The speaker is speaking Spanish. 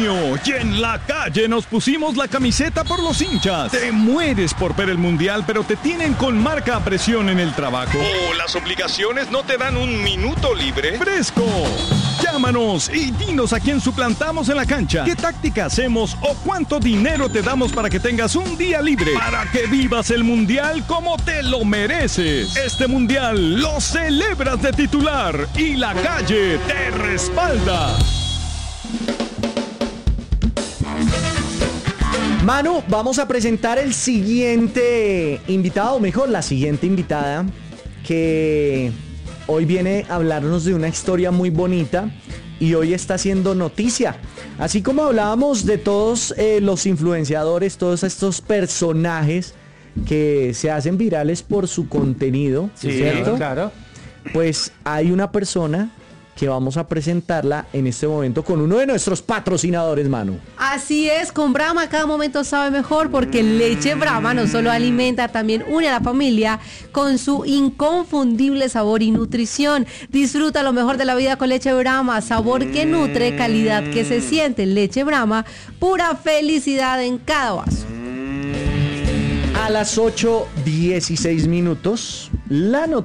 junio y en la calle nos pusimos la camiseta por los hinchas. Te mueres por ver el mundial, pero te tienen con marca a presión en el trabajo. ¿O las obligaciones no te dan un minuto libre? ¡Fresco! Llámanos y dinos a quién suplantamos en la cancha, qué táctica hacemos o cuánto dinero te damos para que tengas un día libre, para que vivas el mundial como te lo mereces. Este mundial lo celebras de titular y la calle te respalda. Manu, vamos a presentar el siguiente invitado, o mejor, la siguiente invitada, que hoy viene a hablarnos de una historia muy bonita y hoy está haciendo noticia. Así como hablábamos de todos los influenciadores, todos estos personajes que se hacen virales por su contenido, Sí, ¿cierto? claro. Pues hay una persona que vamos a presentarla en este momento con uno de nuestros patrocinadores, Manu. Así es, con Brahma cada momento sabe mejor porque leche Brahma no solo alimenta, también une a la familia con su inconfundible sabor y nutrición. Disfruta lo mejor de la vida con leche Brahma, sabor que nutre, calidad que se siente. Leche Brahma, pura felicidad en cada vaso. A las 8:16 minutos, la noticia